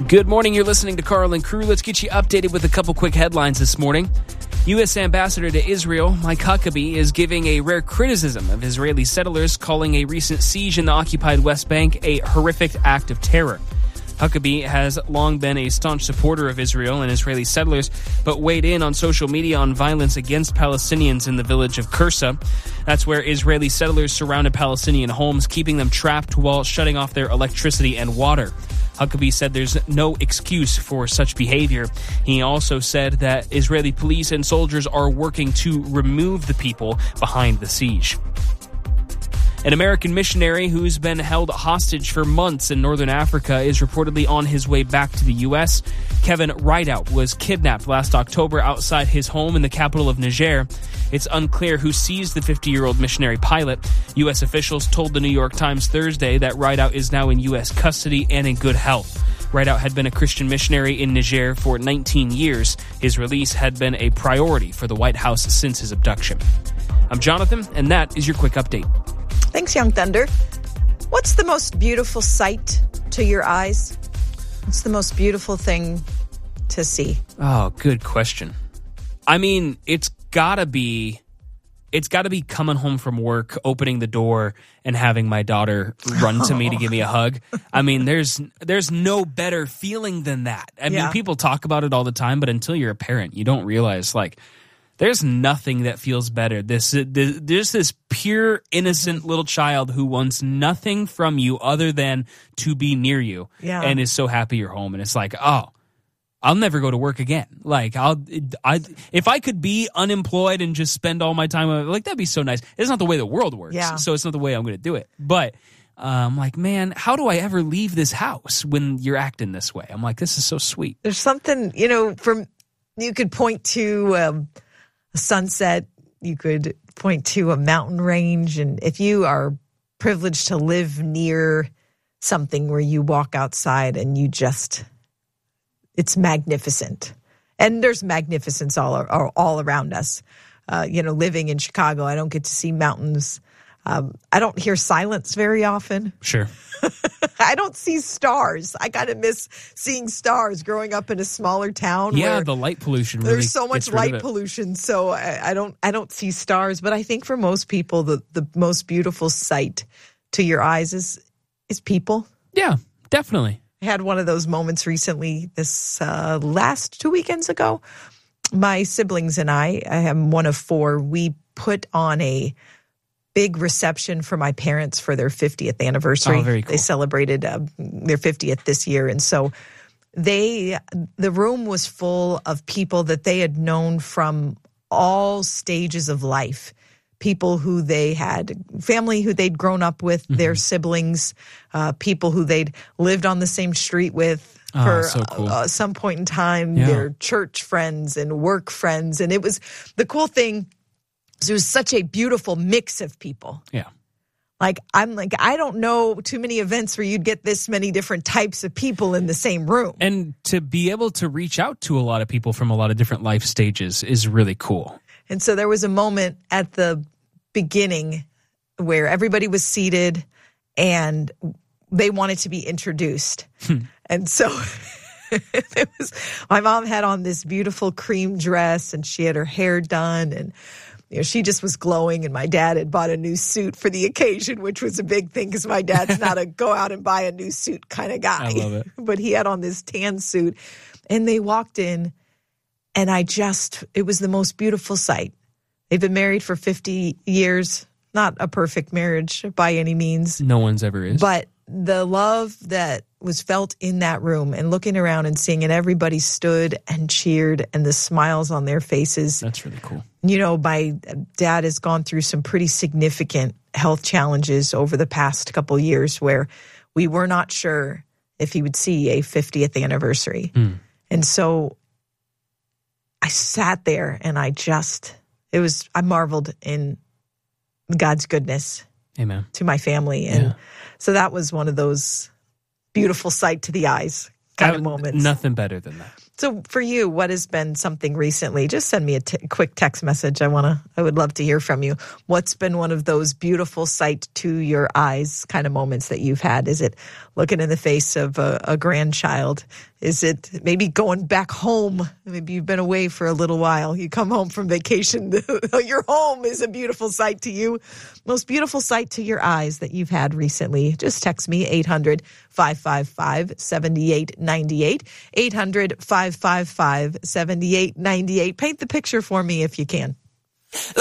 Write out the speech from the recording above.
Good morning. You're listening to Carl and Crew. Let's get you updated with a couple quick headlines this morning. U.S. Ambassador to Israel, Mike Huckabee, is giving a rare criticism of Israeli settlers, calling a recent siege in the occupied West Bank a horrific act of terror. Huckabee has long been a staunch supporter of Israel and Israeli settlers, but weighed in on social media on violence against Palestinians in the village of Kursa. That's where Israeli settlers surrounded Palestinian homes, keeping them trapped while shutting off their electricity and water. Huckabee said there's no excuse for such behavior. He also said that Israeli police and soldiers are working to remove the people behind the siege. An American missionary who's been held hostage for months in northern Africa is reportedly on his way back to the U.S. Kevin Rideout was kidnapped last October outside his home in the capital of Niger. It's unclear who seized the 50-year-old missionary pilot. U.S. officials told the New York Times Thursday that Rideout is now in U.S. custody and in good health. Rideout had been a Christian missionary in Niger for 19 years. His release had been a priority for the White House since his abduction. I'm Jonathan, and that is your quick update. Thanks, Young Thunder. What's the most beautiful sight to your eyes? What's the most beautiful thing to see? Oh, good question. I mean, it's gotta be coming home from work, opening the door, and having my daughter run to me to give me a hug. I mean, there's no better feeling than that. I mean, people talk about it all the time, but until you're a parent, you don't realize, like, there's nothing that feels better. There's this pure, innocent little child who wants nothing from you other than to be near you, and is so happy you're home. And it's like, oh, I'll never go to work again. Like, if I could be unemployed and just spend all my time, like, that'd be so nice. It's not the way the world works, so it's not the way I'm going to do it. But I'm like, man, how do I ever leave this house when you're acting this way? I'm like, this is so sweet. There's something, you could point to a sunset, you could point to a mountain range, and if you are privileged to live near something where you walk outside and it's magnificent. And there's magnificence all around us. Living in Chicago, I don't get to see mountains. I don't hear silence very often. Sure. I don't see stars. I kind of miss seeing stars growing up in a smaller town. Yeah, the light pollution. Really there's so much light pollution, so I don't see stars. But I think for most people, the most beautiful sight to your eyes is people. Yeah, definitely. I had one of those moments recently. This last 2 weekends ago, my siblings and I am one of four. We put on a big reception for my parents for their 50th anniversary. Oh, very cool. They celebrated their 50th this year. And so the room was full of people that they had known from all stages of life. People who they had, family who they'd grown up with, their siblings, people who they'd lived on the same street with for so cool. Some point in time, their church friends and work friends. And it was the cool thing. It was such a beautiful mix of people. Yeah. I don't know too many events where you'd get this many different types of people in the same room. And to be able to reach out to a lot of people from a lot of different life stages is really cool. And so there was a moment at the beginning where everybody was seated and they wanted to be introduced. And so my mom had on this beautiful cream dress and she had her hair done and she just was glowing, and my dad had bought a new suit for the occasion, which was a big thing because my dad's not a go out and buy a new suit kind of guy. I love it. But he had on this tan suit, and they walked in, and it was the most beautiful sight. They've been married for 50 years, not a perfect marriage by any means. No one's ever is. But the love that was felt in that room and looking around and seeing, and everybody stood and cheered and the smiles on their faces. That's really cool. My dad has gone through some pretty significant health challenges over the past couple of years where we were not sure if he would see a 50th anniversary. And so I sat there and I marveled in God's goodness. Amen. To my family. And so that was one of those beautiful sight to the eyes kind of moments. Nothing better than that. So for you, what has been something recently? Just send me a quick text message. I would love to hear from you. What's been one of those beautiful sight to your eyes kind of moments that you've had? Is it looking in the face of a grandchild? Is it maybe going back home? Maybe you've been away for a little while. You come home from vacation. Your home is a beautiful sight to you. Most beautiful sight to your eyes that you've had recently. Just text me 800-555-7898. 800-555-7898. Paint the picture for me if you can.